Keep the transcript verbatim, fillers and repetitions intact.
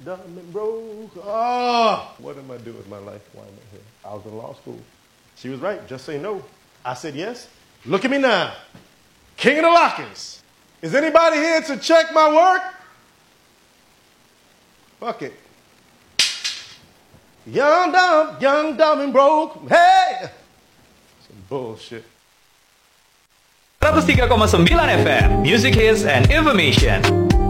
dumb and broke. Oh, what am I doing with my life? Why am I here? I was in law school. She was right. Just say no. I said yes. Look at me now. King of the Lockers. Is anybody here to check my work? Fuck it. Young, dumb, young, dumb and broke. Hey! Some bullshit. seratus tiga koma sembilan F M, Music Hits and Information.